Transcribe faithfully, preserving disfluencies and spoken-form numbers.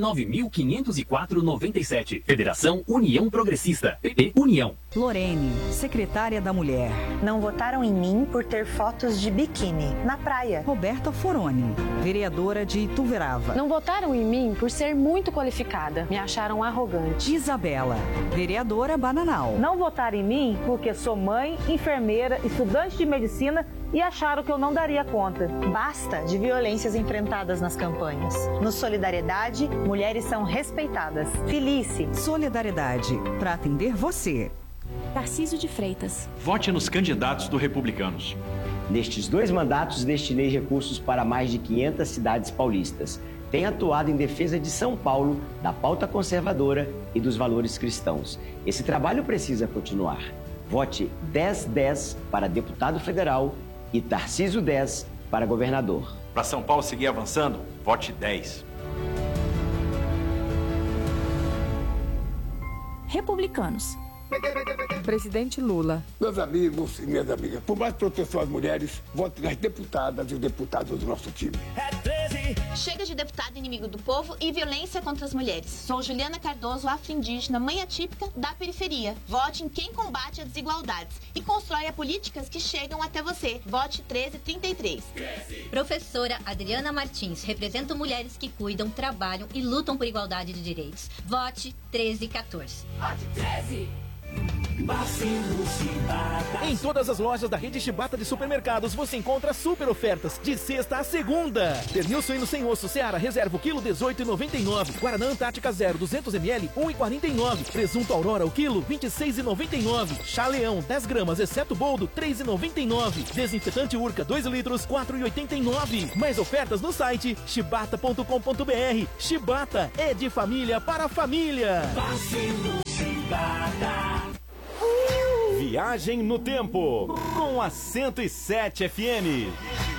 nove mil quinhentos e quatro, noventa e sete. Federação União Progressista. P P União. Lorene, secretária da Mulher. Não votaram em mim por ter fotos de biquíni na praia. Roberta Foroni, vereadora de Ituverava. Não votaram em mim por ser muito qualificada. Me acharam arrogante. Isabela, vereadora Bananal. Não votaram em mim porque sou mãe, enfermeira, estudante de medicina e acharam que eu não daria conta. Basta de violências enfrentadas nas campanhas. No Solidariedade, mulheres são respeitadas. Felice. Solidariedade, para atender você. Tarcísio de Freitas. Vote nos candidatos do Republicanos. Nestes dois mandatos, destinei recursos para mais de quinhentas cidades paulistas. Tenho atuado em defesa de São Paulo, da pauta conservadora e dos valores cristãos. Esse trabalho precisa continuar. Vote dez dez para deputado federal e Tarcísio dez para governador. Para São Paulo seguir avançando, vote dez. Republicanos. Presidente Lula. Meus amigos e minhas amigas, por mais proteção às mulheres, vote nas deputadas e os deputados do nosso time. Chega de deputado inimigo do povo e violência contra as mulheres. Sou Juliana Cardoso, afro-indígena, mãe atípica da periferia. Vote em quem combate as desigualdades e constrói políticas que chegam até você. Vote treze trinta e três. Professora Adriana Martins, represento mulheres que cuidam, trabalham e lutam por igualdade de direitos. Vote treze quatorze. Vote treze. Em todas as lojas da rede Chibata de supermercados você encontra super ofertas de sexta a segunda. Pernil suíno sem osso Seara Reserva o quilo dezoito reais e noventa e nove. Guaraná Antártica Zero duzentos mililitros um real e quarenta e nove. Presunto Aurora o quilo vinte e seis reais e noventa e nove. Chá Leão dez gramas exceto boldo três reais e noventa e nove. Desinfetante Urca dois litros quatro reais e oitenta e nove. Mais ofertas no site chibata ponto com ponto br. Chibata é de família para família. Vacilo Chibata. Viagem no Tempo, com a cento e sete F M.